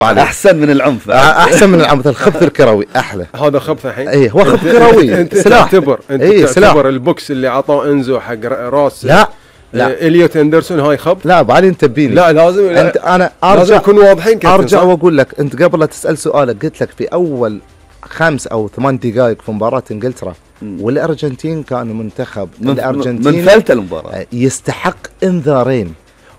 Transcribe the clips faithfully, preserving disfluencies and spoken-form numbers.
احسن من العنف، احسن من العنف. الخبث الكروي احلى. هذا خبث الحين. اي هو خبث كروي. انت سلاح. تعتبر انت ايه تعتبر البوكس اللي عطاه انزو حق راس لا لا إليوت أندرسون هاي خبث؟ لا بعدين انت تبيني. لا لازم لا انت انا ارجع لازم نكون واضحين. ارجع واقول لك انت قبل لا تسال سؤالك قلت لك في اول خمس او ثمان دقائق في مباراه انجلترا والارجنتين كانوا منتخب الارجنتين من ثالث المباراه يستحق انذارين،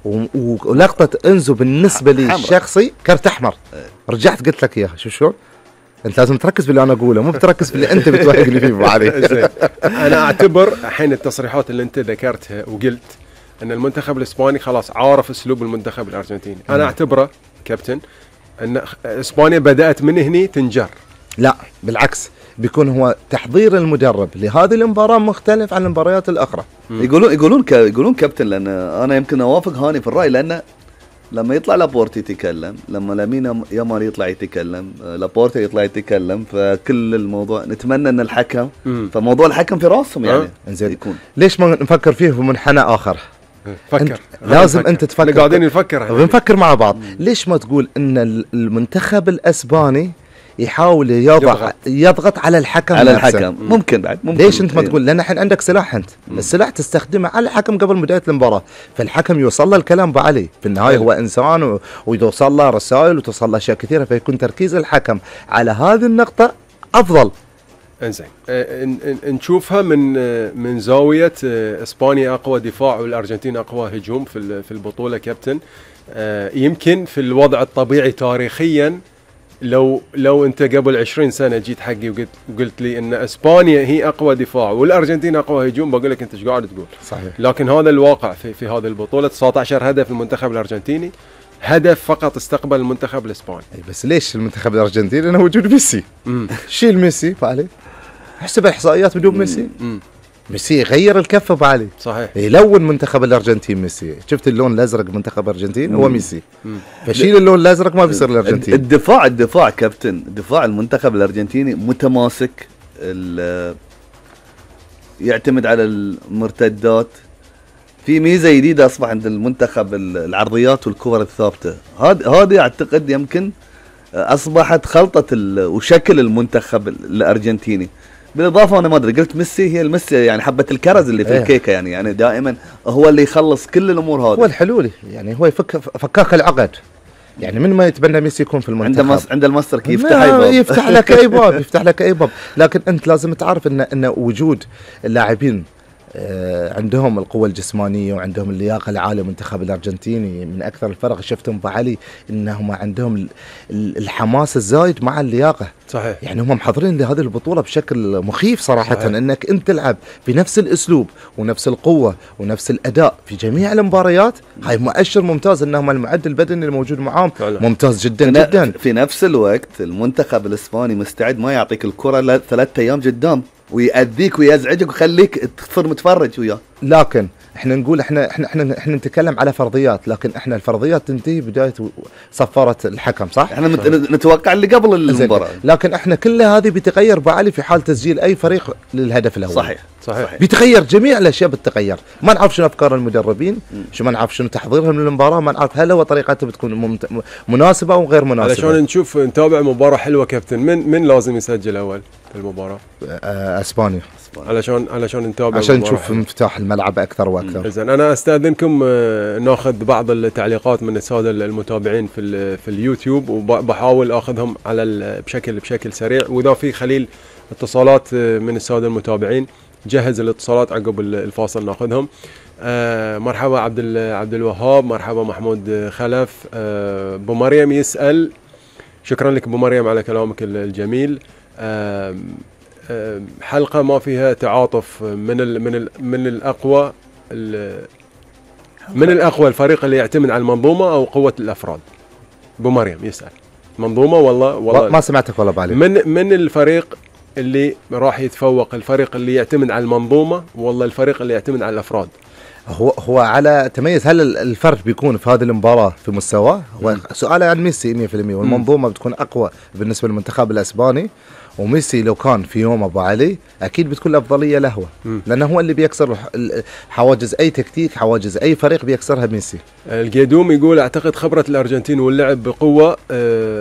ولقطه انزو بالنسبه لي الشخصي كرت احمر. رجعت قلت لك اياها. شوف شو انت لازم تركز باللي انا اقوله، مو بتركز باللي انت بتوهق لي فيه ابو علي. انا اعتبر الحين التصريحات اللي انت ذكرتها وقلت ان المنتخب الاسباني خلاص عارف اسلوب المنتخب الارجنتيني، انا اعتبره كابتن ان اسبانيا بدات من هني تنجر. لا بالعكس، بيكون هو تحضير المدرب لهذه المباراه مختلف عن المباريات الاخرى. يقولون يقولون ك... يقولون كابتن، لان انا يمكن اوافق هاني في الراي، لان لما يطلع لابورت يتكلم، لما لامين يامال يطلع يتكلم، لابورت يطلع يتكلم، فكل الموضوع نتمنى ان الحكم مم. فموضوع الحكم في راسهم يعني. انزين يكون ليش ما نفكر فيه بمنحنى اخر؟ فكر لازم فكر. انت تفكر. قاعدين نفكر بنفكر مع بعض. مم. ليش ما تقول ان المنتخب الاسباني يحاول يضغط يضغط على الحكم على نفسه. الحكم ممكن بعد ممكن. ليش انت ما تقول؟ لان الحين عندك سلاح، انت مم. السلاح تستخدمه على الحكم قبل بدايه المباراه، فالحكم يوصل له الكلام بعلي في النهايه هو انسان ويوصل له رسائل وتوصل له اشياء كثيره، فيكون تركيز الحكم على هذه النقطه افضل. انزين نشوفها من من زاويه اسبانيا اقوى دفاع والارجنتين اقوى هجوم في في البطوله كابتن. يمكن في الوضع الطبيعي تاريخيا لو لو انت قبل عشرين سنه جيت حقي وقلت وقلت لي ان اسبانيا هي اقوى دفاع والارجنتين اقوى هجوم، بقول لك انت ايش قاعد تقول؟ صحيح. لكن هذا الواقع في في هذه البطوله. تسعة عشر هدف المنتخب الارجنتيني، هدف فقط استقبل المنتخب الاسباني. بس ليش المنتخب الارجنتيني؟ لانه وجود ميسي. شيل ميسي فعلي، احسب الاحصائيات بدون ميسي. مم. ميسي غير الكفه بعلي. صحيح. يلون منتخب الارجنتين ميسي. شفت اللون الازرق منتخب الارجنتين هو ميسي. مم. فشيل اللون الازرق ما بيصير الارجنتين. الدفاع الدفاع كابتن، دفاع المنتخب الارجنتيني متماسك، يعتمد على المرتدات. في ميزه جديده اصبح عند المنتخب العرضيات والكور الثابته. هذه هذه اعتقد يمكن اصبحت خلطه وشكل المنتخب الارجنتيني. بالاضافه انا ما ادري قلت ميسي، هي الميسي يعني حبه الكرز اللي في ايه. الكيكه يعني يعني دائما هو اللي يخلص كل الامور هذه. هو الحلولي يعني، هو يفك فكاك العقد يعني. من ما يتبنى ميسي يكون في المنتخب عند عند الماستر كي يفتح اي باب، يفتح لك اي باب يفتح لك اي باب. لكن انت لازم تعرف ان ان وجود اللاعبين عندهم القوة الجسمانية وعندهم اللياقة العالية. المنتخب الأرجنتيني من أكثر الفرق شفتهم بعلي إنهم عندهم الحماس الزايد مع اللياقة. صحيح. يعني هم محضرين لهذه البطولة بشكل مخيف صراحة. صحيح. إنك أنت تلعب بنفس الأسلوب ونفس القوة ونفس الأداء في جميع المباريات، هاي مؤشر ممتاز إنهم المعدل البدني الموجود معاهم ممتاز جدا جدا. في نفس الوقت المنتخب الإسباني مستعد ما يعطيك الكرة ثلاثة أيام قدام ويأذيك ويزعجك ويخليك تصير متفرج وياه. لكن احنا نقول احنا احنا احنا احنا نتكلم على فرضيات، لكن احنا الفرضيات تنتهي بدايه صفاره الحكم، صح؟ احنا نتوقع اللي قبل المباراه، لكن احنا كل هذه بيتغير بعلي في حال تسجيل اي فريق للهدف الاول. صحيح صحيح, صحيح. بيتغير جميع الاشياء، بتتغير. ما نعرف شنو افكار المدربين، شو ما نعرف شنو تحضيرهم للمباراه، ما نعرف هل هو طريقته بتكون ممت... مناسبه او غير مناسبه. علشان نشوف نتابع مباراه حلوه كابتن، من من لازم يسجل اول في المباراه؟ آه اسبانيا. علشان علشان نتابع عشان نشوف مفتاح الملعب اكثر واكثر. زين انا استاذنكم ناخذ بعض التعليقات من الساده المتابعين في في اليوتيوب، وبحاول اخذهم على بشكل بشكل سريع، واذا في خليل اتصالات من الساده المتابعين جهز الاتصالات عقب الفاصل ناخذهم. آه مرحبا عبد عبد الوهاب، مرحبا محمود خلف. آه ابو مريم يسال، شكرا لك ابو مريم على كلامك الجميل. آه حلقة ما فيها تعاطف من ال من ال من الأقوى من الأقوى الفريق اللي يعتمد على المنظومة أو قوة الأفراد؟ أبو مريم يسأل منظومة والله والله ما سمعتك والله بعلي. من من الفريق اللي راح يتفوق، الفريق اللي يعتمد على المنظومه والله الفريق اللي يعتمد على الافراد؟ هو هو على تميز، هل الفرد بيكون في هذه المباراه في مستواه؟ هو سؤاله عن ميسي مية بالمية، والمنظومه بتكون اقوى بالنسبه للمنتخب الاسباني، وميسي لو كان في يوم ابو علي اكيد بتكون الافضليه له، لانه هو اللي بيكسر حواجز اي تكتيك، حواجز اي فريق بيكسرها ميسي. القيدوم يقول اعتقد خبره الارجنتين واللعب بقوه